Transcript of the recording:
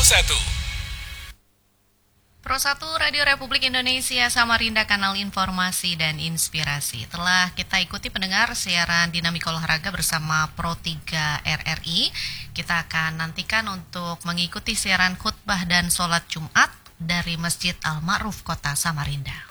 Pro 1. Pro 1 Radio Republik Indonesia Samarinda, kanal informasi dan inspirasi. Telah kita ikuti pendengar siaran Dinamika Olahraga bersama Pro 3 RRI. Kita akan nantikan untuk mengikuti siaran khutbah dan sholat Jumat dari Masjid Al-Ma'ruf Kota Samarinda.